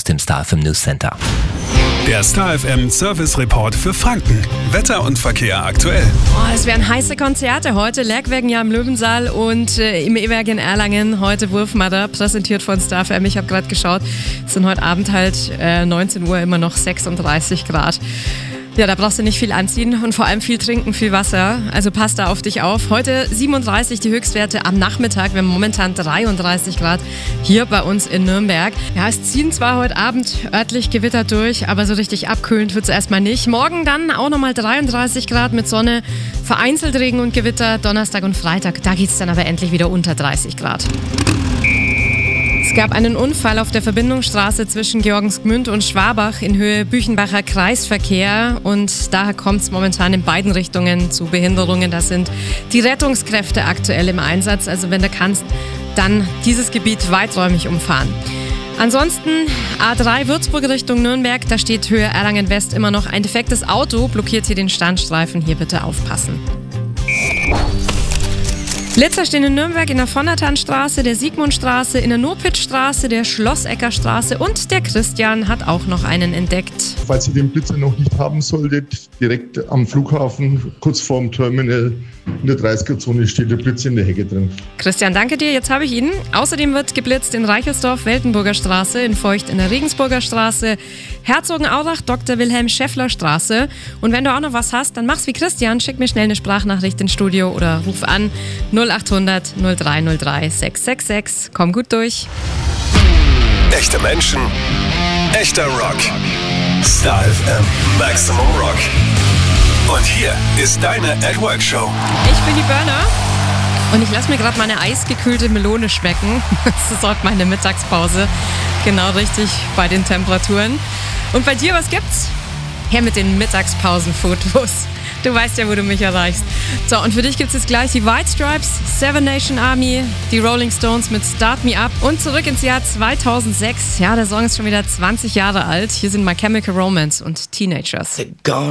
dem Star FM News Center. Der Star FM Service Report für Franken. Wetter und Verkehr aktuell. Es werden heiße Konzerte heute. Lerchwegen ja im Löwensaal und im E-Werk in Erlangen. Heute Wurfmadder, präsentiert von Star FM. Ich habe gerade geschaut, es sind heute Abend halt 19 Uhr immer noch 36 Grad. Ja, da brauchst du nicht viel anziehen und vor allem viel trinken, viel Wasser. Also pass da auf dich auf. Heute 37 die Höchstwerte am Nachmittag. Wir haben momentan 33 Grad hier bei uns in Nürnberg. Ja, es ziehen zwar heute Abend örtlich Gewitter durch, aber so richtig abkühlend wird es erstmal nicht. Morgen dann auch nochmal 33 Grad mit Sonne, vereinzelt Regen und Gewitter. Donnerstag und Freitag, da geht es dann aber endlich wieder unter 30 Grad. Es gab einen Unfall auf der Verbindungsstraße zwischen Georgensgmünd und Schwabach in Höhe Büchenbacher Kreisverkehr und daher kommt es momentan in beiden Richtungen zu Behinderungen. Da sind die Rettungskräfte aktuell im Einsatz, also wenn du kannst, dann dieses Gebiet weiträumig umfahren. Ansonsten A3 Würzburg Richtung Nürnberg, da steht Höhe Erlangen West immer noch ein defektes Auto, blockiert hier den Standstreifen, hier bitte aufpassen. Blitzer stehen in Nürnberg in der Vonnertannstraße, der Sigmundstraße, in der Nurpitzstraße, der Schlossecker-Straße und der Christian hat auch noch einen entdeckt. Falls ihr den Blitzer noch nicht haben solltet, direkt am Flughafen, kurz vorm Terminal, in der 30er-Zone steht der Blitzer in der Hecke drin. Christian, danke dir, jetzt habe ich ihn. Außerdem wird geblitzt in Reichelsdorf-Weltenburger Straße, in Feucht in der Regensburger Straße, Herzogenaurach, Dr. Wilhelm Scheffler Straße. Und wenn du auch noch was hast, dann mach's wie Christian, schick mir schnell eine Sprachnachricht ins Studio oder ruf an 0800 0303 666. Komm gut durch. Echte Menschen, echter Rock. Star FM Maximum Rock. Und hier ist deine @Work-Show. Ich bin die Burner und ich lasse mir gerade meine eisgekühlte Melone schmecken. Das ist heute meine Mittagspause. Genau richtig bei den Temperaturen. Und bei dir, was gibt's? Her mit den Mittagspausen-Fotos. Du weißt ja, wo du mich erreichst. So, und für dich gibt's jetzt gleich die White Stripes, Seven Nation Army, die Rolling Stones mit Start Me Up und zurück ins Jahr 2006. Ja, der Song ist schon wieder 20 Jahre alt. Hier sind My Chemical Romance und Teenagers.